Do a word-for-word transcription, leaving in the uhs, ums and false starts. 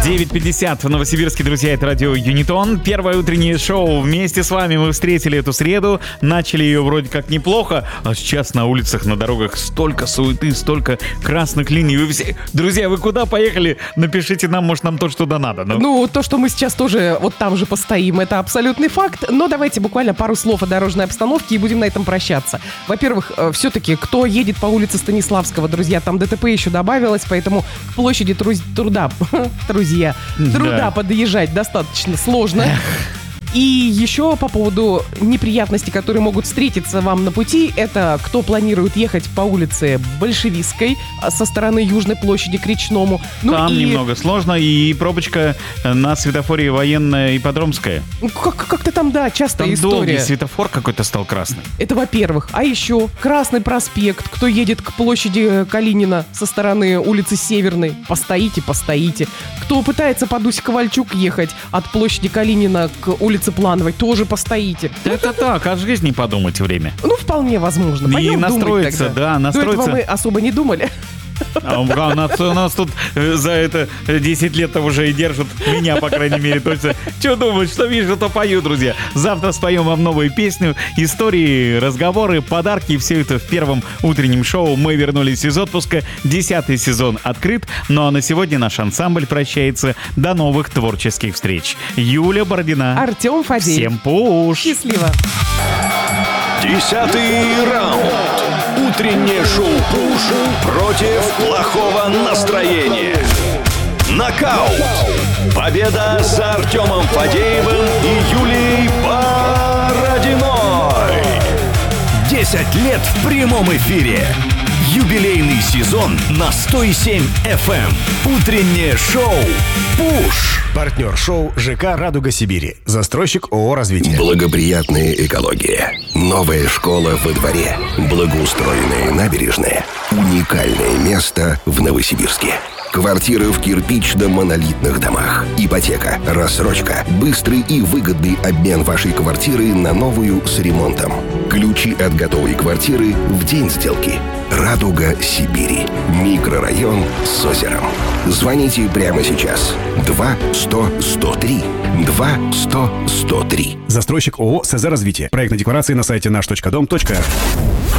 девять пятьдесят в Новосибирске, друзья, это радио Юнитон. Первое утреннее шоу. Вместе с вами мы встретили эту среду. Начали ее вроде как неплохо, а сейчас на улицах, на дорогах столько суеты, столько красных линий. Вы все... Друзья, вы куда поехали? Напишите нам, может, нам то, что да надо. Но... Ну, то, что мы сейчас тоже вот там же постоим, это абсолютный факт. Но давайте буквально пару слов о дорожной обстановке и будем на этом прощаться. Во-первых, все-таки, кто едет по улице Станиславского, друзья, там ДТП еще добавилось, поэтому к площади Тру- труда, друзья, труда да. подъезжать достаточно сложно. И еще по поводу неприятностей, которые могут встретиться вам на пути, это кто планирует ехать по улице Большевистской со стороны Южной площади к Речному. Ну, Там и... немного сложно, и пробочка на светофоре Военная Ипподромская. Как- как-то там, да, частая там история. Долгий светофор какой-то стал красный. Это во-первых. А еще Красный проспект, кто едет к площади Калинина со стороны улицы Северной, постоите, постоите. Кто пытается по Дусе Ковальчук ехать от площади Калинина к улице Плановой, тоже постоите. Это так, о жизни подумать время. Ну, вполне возможно. Пойдем И настроиться, думать тогда. да, настроиться. До этого мы особо не думали. А у нас, у нас тут за это десять лет уже и держат меня, по крайней мере, точно. Что думать, что вижу, то пою, друзья. Завтра споем вам новую песню, истории, разговоры, подарки. Все это в первом утреннем шоу. Мы вернулись из отпуска. Десятый сезон открыт. Ну а на сегодня наш ансамбль прощается. До новых творческих встреч. Юля Бородина. Артем Фадеев. Всем пуш. Счастливо. Десятый раунд. Утреннее шоу «Пуш» против плохого настроения. Нокаут. Победа за Артемом Фадеевым и Юлией Бородиной. Десять лет в прямом эфире. Юбилейный сезон на сто семь эф эм. Утреннее шоу «Пуш». Партнер шоу ЖК «Радуга Сибири». Застройщик ООО «Развитие». Благоприятная экология. Новая школа во дворе. Благоустроенные набережные. Уникальное место в Новосибирске. Квартиры в кирпично-монолитных домах. Ипотека, рассрочка, быстрый и выгодный обмен вашей квартиры на новую с ремонтом. Ключи от готовой квартиры в день сделки. «Радуга Сибири». Микрорайон с озером. Звоните прямо сейчас. два сто сто три. два сто сто три. Застройщик ООО «СЗ Развитие». Проектная декларация на сайте наш точка дом точка эр.